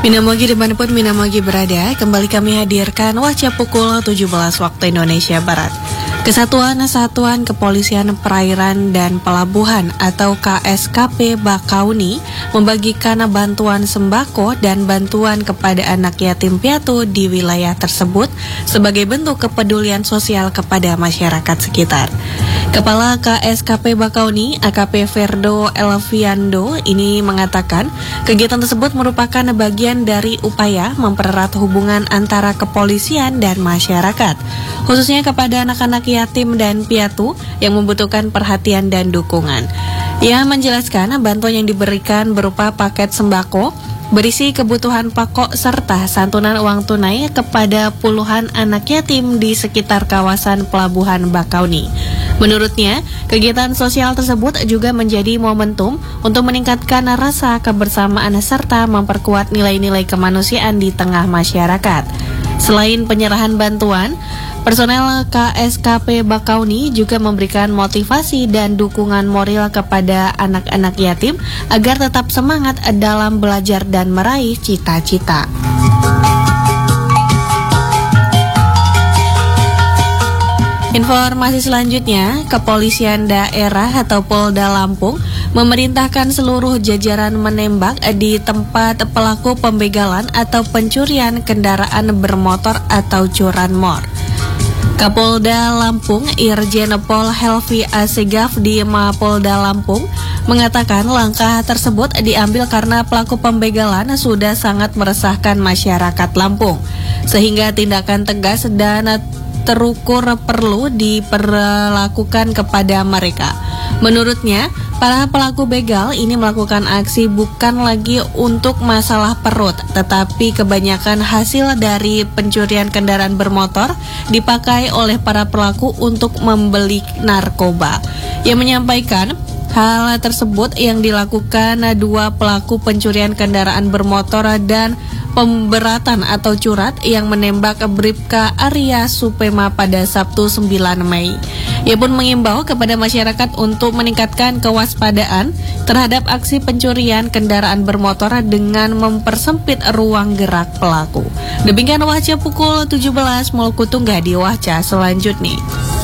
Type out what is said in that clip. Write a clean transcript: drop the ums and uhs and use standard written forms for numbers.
Minamogi dimanapun Minamogi berada, kembali kami hadirkan Wahca pukul 17 waktu Indonesia Barat. Kesatuan Satuan Kepolisian Perairan dan Pelabuhan atau KSKP Bakauni membagikan bantuan sembako dan bantuan kepada anak yatim piatu di wilayah tersebut sebagai bentuk kepedulian sosial kepada masyarakat sekitar. Kepala KSKP Bakauni, AKP Ferdo Elviando, ini mengatakan kegiatan tersebut merupakan bagian dari upaya mempererat hubungan antara kepolisian dan masyarakat, khususnya kepada anak-anak yatim dan piatu yang membutuhkan perhatian dan dukungan. Ia menjelaskan bantuan yang diberikan berupa paket sembako berisi kebutuhan pokok serta santunan uang tunai kepada puluhan anak yatim di sekitar kawasan Pelabuhan Bakauni. Menurutnya, kegiatan sosial tersebut juga menjadi momentum untuk meningkatkan rasa kebersamaan serta memperkuat nilai-nilai kemanusiaan di tengah masyarakat. Selain penyerahan bantuan, personel KSKP Bakauni juga memberikan motivasi dan dukungan moral kepada anak-anak yatim agar tetap semangat dalam belajar dan meraih cita-cita. Informasi selanjutnya, Kepolisian Daerah atau Polda Lampung memerintahkan seluruh jajaran menembak di tempat pelaku pembegalan atau pencurian kendaraan bermotor atau curanmor. Kapolda Lampung Irjen Pol Helvi Asegaf di Mapolda Lampung mengatakan langkah tersebut diambil karena pelaku pembegalan sudah sangat meresahkan masyarakat Lampung, sehingga tindakan tegas dan terukur perlu diperlakukan kepada mereka. Menurutnya, para pelaku begal ini melakukan aksi bukan lagi untuk masalah perut, tetapi kebanyakan hasil dari pencurian kendaraan bermotor dipakai oleh para pelaku untuk membeli narkoba. Ia menyampaikan hal tersebut yang dilakukan dua pelaku pencurian kendaraan bermotor dan pemberatan atau curat yang menembak Bribka Arya Supema pada Sabtu 9 Mei. Ia pun mengimbau kepada masyarakat untuk meningkatkan kewaspadaan terhadap aksi pencurian kendaraan bermotor dengan mempersempit ruang gerak pelaku. Demikian Wahca pukul 17, Molku Tunggal di Wahca selanjutnya.